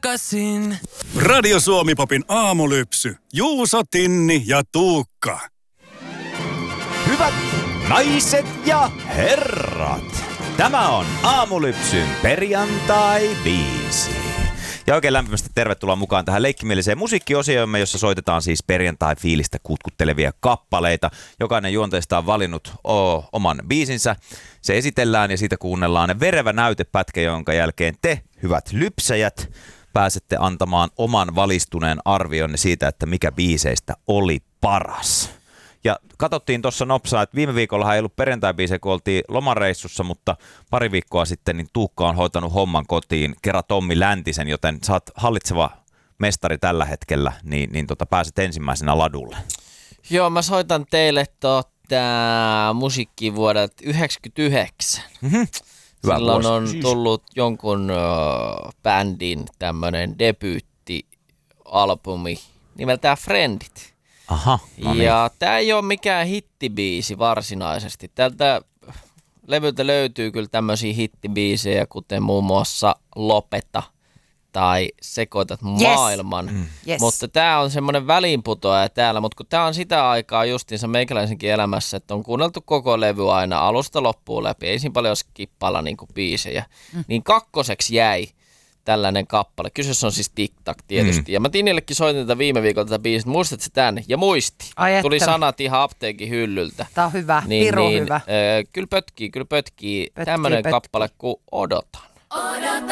takaisin. Radio Suomi-popin aamulypsy. Juuso, Tinni ja Tuukka. Hyvät naiset ja herrat, tämä on Aamulypsyn perjantai-biisi. Ja oikein lämpimästi tervetuloa mukaan tähän leikkimieliseen musiikkiosioimme, jossa soitetaan siis perjantai-fiilistä kutkuttelevia kappaleita. Jokainen juonteista on valinnut oman biisinsä. Se esitellään ja siitä kuunnellaan verevä näytepätkä, jonka jälkeen te, hyvät lypsäjät, pääsette antamaan oman valistuneen arvionne siitä, että mikä biiseistä oli paras. Ja katsottiin tuossa nopsaa, että viime viikolla ei ollut perjantai-biisejä, kun oltiin lomareissussa, mutta pari viikkoa sitten niin Tuukka on hoitanut homman kotiin kerran Tommi Läntisen, joten sä oot hallitseva mestari tällä hetkellä, niin pääset ensimmäisenä ladulle. Joo, mä soitan teille musiikkia vuodelta 1999. Mm-hmm. Silloin on tullut jonkun bändin tämmönen debyyttialbumi nimeltään Friendit. Aha, no niin. Ja tää ei ole mikään hittibiisi varsinaisesti. Tältä levyltä löytyy kyllä tämmöisiä hittibiisejä, kuten muun muassa Lopeta tai Sekoitat maailman. Yes. Mutta tää on semmoinen väliinputoaja täällä, mutta kun tää on sitä aikaa justiinsa meikäläisenkin elämässä, että on kuunneltu koko levy aina alusta loppuun läpi, ei siinä paljon skippailla niinku biisejä, niin kakkoseksi jäi tällainen kappale. Kyseessä on siis Tic Tac tietysti. Ja mä Tinnillekin soitin tätä viime viikolla tätä biisiä. Muistatko tän? Ja muisti. Tuli sanat ihan apteekin hyllyltä. Tää on hyvä, piru hyvä. Kyllä pötkii. Tämmönen kappale kuin Odotan. Odotan